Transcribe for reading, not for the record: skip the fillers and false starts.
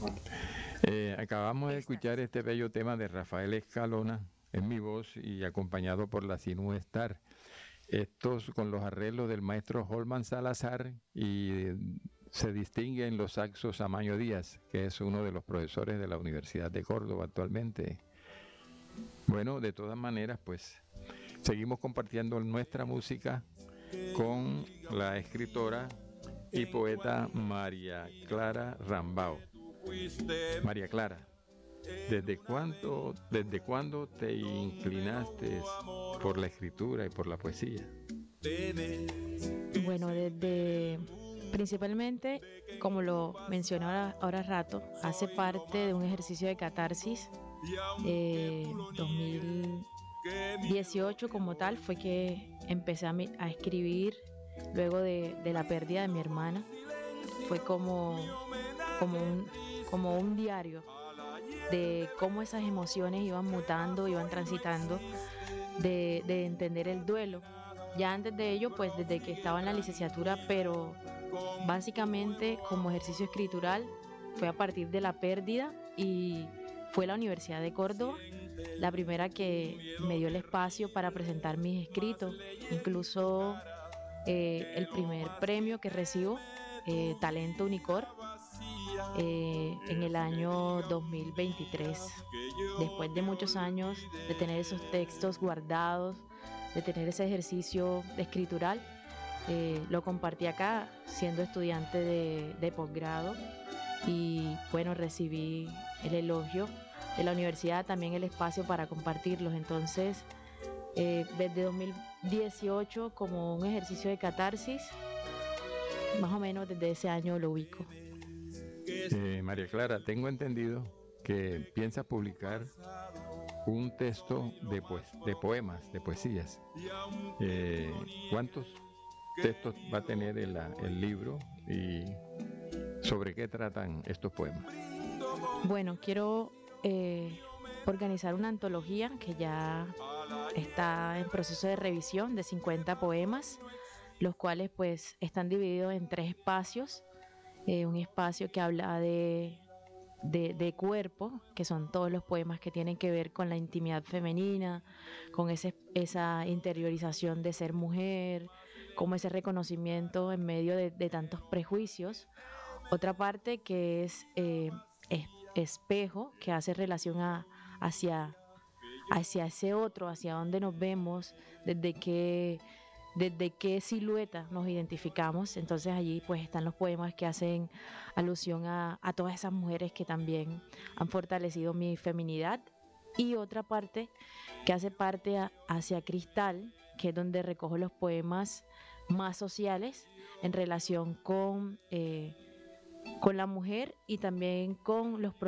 Acabamos de Esta. escuchar este bello tema de Rafael Escalona en mi voz y acompañado por la Sinú Star. Estos con los arreglos del maestro Holman Salazar y se distingue en los saxos Amaño Díaz, que es uno de los profesores de la Universidad de Córdoba actualmente. Bueno, de todas maneras, pues seguimos compartiendo nuestra música con la escritora y poeta María Clara Rambao. María Clara, ¿desde cuándo te inclinaste por la escritura y por la poesía? Bueno, desde principalmente, como lo mencioné ahora rato, hace parte de un ejercicio de catarsis. 2018 como tal fue que empecé a escribir luego de la pérdida de mi hermana. Fue como un, como un diario de cómo esas emociones iban mutando, iban transitando, de entender el duelo. Ya antes de ello, pues desde que estaba en la licenciatura, pero básicamente como ejercicio escritural fue a partir de la pérdida y fue la Universidad de Córdoba la primera que me dio el espacio para presentar mis escritos, incluso el primer premio que recibo, Talento Unicor, en el año 2023. Después de muchos años de tener esos textos guardados, de tener ese ejercicio escritural, lo compartí acá siendo estudiante de posgrado y bueno, recibí el elogio de la universidad, también el espacio para compartirlos. Entonces, desde 2018 como un ejercicio de catarsis, más o menos desde ese año lo ubico. María Clara, tengo entendido que piensas publicar un texto de poemas, de poesías. ¿Cuántos textos va a tener el libro y sobre qué tratan estos poemas? Bueno, quiero organizar una antología que ya está en proceso de revisión de 50 poemas, los cuales pues están divididos en tres espacios. Un espacio que habla de cuerpo, que son todos los poemas que tienen que ver con la intimidad femenina, con esa interiorización de ser mujer, como ese reconocimiento en medio de tantos prejuicios. Otra parte que es espejo, que hace relación hacia, hacia ese otro, hacia dónde nos vemos, desde qué silueta nos identificamos. Entonces allí pues están los poemas que hacen alusión a todas esas mujeres que también han fortalecido mi feminidad. Y otra parte que hace parte hacia Cristal, que es donde recojo los poemas más sociales en relación con la mujer y también con los